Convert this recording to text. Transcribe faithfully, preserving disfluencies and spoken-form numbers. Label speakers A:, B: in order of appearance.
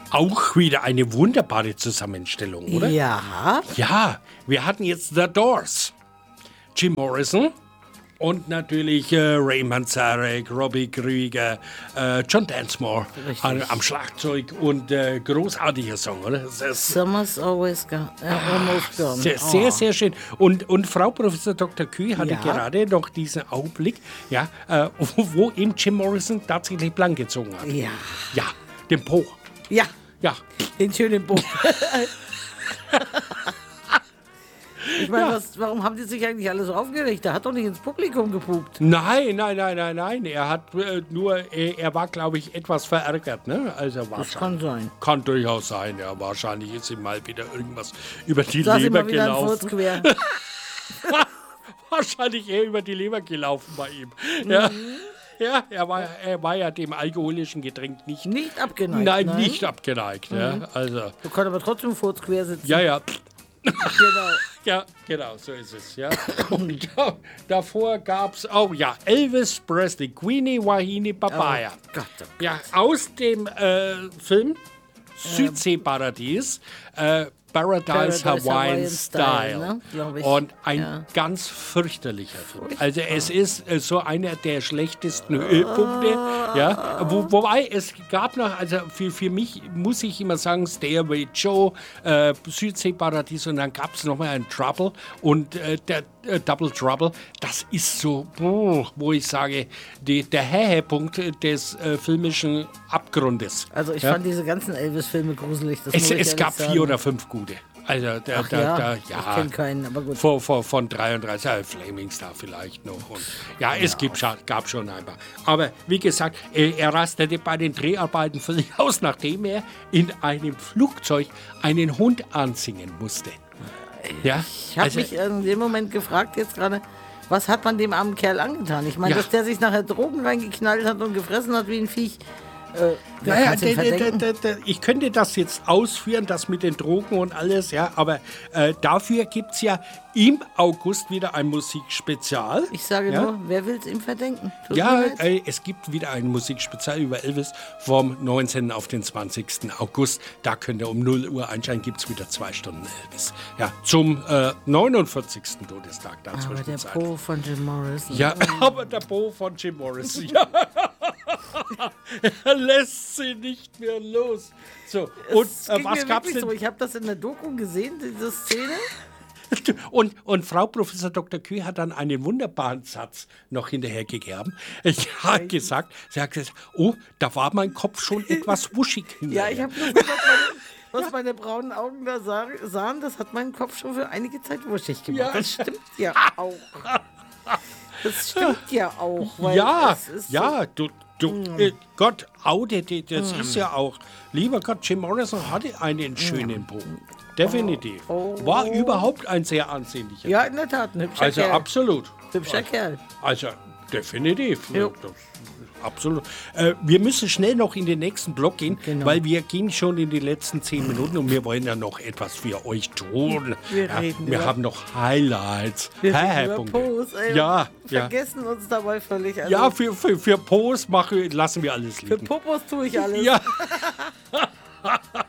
A: Auch wieder eine wunderbare Zusammenstellung, oder?
B: Ja.
A: Ja, wir hatten jetzt The Doors, Jim Morrison und natürlich äh, Ray Manzarek, Robbie Krieger, äh, John Densmore an, am Schlagzeug und äh, großartiger Song, oder? Das ist
B: Summer's always gone, äh, almost gone.
A: sehr, sehr, sehr schön. Und, und Frau Professor Doktor Küh hatte
B: Ja.
A: gerade noch diesen Augenblick, ja, äh, wo, wo eben Jim Morrison tatsächlich blank gezogen hat.
B: Ja.
A: Ja, den Po.
B: Ja,
A: Ja.
B: den schönen Buch. Ich meine,
A: Ja.
B: was, warum haben die sich eigentlich alle so aufgeregt? Der hat doch nicht ins Publikum gepupt.
A: Nein, nein, nein, nein, nein. Er hat äh, nur, äh, er war, glaube ich, etwas verärgert, ne? Also
B: Das
A: wahrscheinlich.
B: kann sein.
A: Kann durchaus sein, ja. Wahrscheinlich ist ihm mal wieder irgendwas über die
B: Saß
A: Leber
B: immer wieder ein Furz
A: gelaufen.
B: quer.
A: Wahrscheinlich eher über die Leber gelaufen bei ihm. Ja.
B: Mhm.
A: Ja, er war, er war ja dem alkoholischen Getränk nicht,
B: Nicht abgeneigt.
A: nein, nicht abgeneigt.
B: Mhm.
A: Ja. Also,
B: Du kannst aber trotzdem Furz quer sitzen.
A: ja, ja.
B: Genau.
A: Ja, genau, so ist es. Ja. Und da, davor gab es, oh ja, Elvis Presley, Queenie Wahine Papaya.
B: Oh Gott, oh Gott.
A: Ja, aus dem äh, Film Südseeparadies, äh, Paradise,
B: Paradise
A: Hawaiian,
B: Hawaiian
A: Style.
B: Style, ne? Glaub ich.
A: Und ein
B: Ja.
A: ganz fürchterlicher Film. Also es ist äh, so einer der schlechtesten Höhepunkte. Ja, wo, wobei es gab noch, also für, für mich muss ich immer sagen, Stairway Joe, äh, Südseeparadies und dann gab es nochmal ein Trouble und äh, der äh, Double Trouble, das ist so, boah, wo ich sage, die, der Höhepunkt des äh, filmischen Abgrundes.
B: Also ich
A: Ja?
B: fand diese ganzen Elvis-Filme gruselig. Das
A: Es,
B: muss ich
A: es
B: ehrlich
A: gab
B: sagen.
A: vier oder fünf gute. Also der,
B: Ach
A: der,
B: ja,
A: der,
B: ich
A: ja
B: kenne keinen, aber gut.
A: vor, vor, von dreiunddreißig, äh, Flaming Star vielleicht noch. Und, ja, es gibt, scha- gab schon ein paar. Aber wie gesagt, äh, er rastete bei den Dreharbeiten völlig aus, nachdem er in einem Flugzeug einen Hund ansingen musste. Ja,
B: Ich habe
A: also-
B: mich in dem Moment gefragt jetzt gerade, was hat man dem armen Kerl angetan? Ich meine,
A: Ja.
B: dass der sich nachher Drogen reingeknallt hat und gefressen hat wie ein Viech. Äh, da
A: Naja,
B: kannst du ihn
A: d- d-
B: verdenken.
A: d- d- ich könnte das jetzt ausführen, das mit den Drogen und alles, ja, aber äh, dafür gibt es ja im August wieder ein Musikspezial.
B: Ich sage
A: ja?
B: nur, wer will es ihm verdenken? Tut
A: Ja,
B: mir leid.
A: äh, es gibt wieder ein Musikspezial über Elvis vom neunzehnten auf den zwanzigsten August. Da könnt ihr um null Uhr einschalten, gibt es wieder zwei Stunden Elvis. Ja, zum äh, neunundvierzigsten Todestag
B: Aber der
A: dazwischen.
B: Po von Jim Morrison.
A: Ja, aber der Po von Jim Morrison, ja. Er lässt sie nicht mehr los. So, und
B: Es
A: äh,
B: ging
A: was
B: mir
A: gab's
B: wirklich
A: denn?
B: so. Ich habe das in der Doku gesehen, diese Szene.
A: Und, und Frau Professor Doktor Küh hat dann einen wunderbaren Satz noch hinterhergegeben. Ich habe gesagt, sie hat gesagt, oh, da war mein Kopf schon etwas wuschig.
B: Ja, ich habe nur gesagt, meine, was meine braunen Augen da sah, sahen, das hat meinen Kopf schon für einige Zeit wuschig gemacht.
A: Ja.
B: Das stimmt ja auch. Das stimmt ja auch. Weil
A: Ja,
B: es ist
A: ja, du, du äh, Gott, Aude, die- das ist ja auch, lieber Gott, Jim Morrison hatte einen schönen Po. Definitiv. War überhaupt ein sehr ansehnlicher.
B: So, ja, in der Tat, ein hübscher
A: Also
B: Kerl.
A: absolut.
B: Hübscher Kerl.
A: Also definitiv.
B: Jo.
A: Das, absolut. Äh, wir müssen schnell noch in den nächsten Block gehen,
B: Genau.
A: weil wir gehen schon in die letzten zehn Minuten und wir wollen ja noch etwas für euch tun.
B: Wir
A: ja,
B: reden
A: wir
B: über-
A: haben noch Highlights.
B: Wir reden über
A: Höhepunkte.
B: Pos, ey,
A: Ja,
B: und
A: ja.
B: vergessen uns dabei völlig. Also
A: Ja, für, für, für Pos mache, lassen wir alles
B: für
A: liegen.
B: Popos tue ich alles.
A: Ja.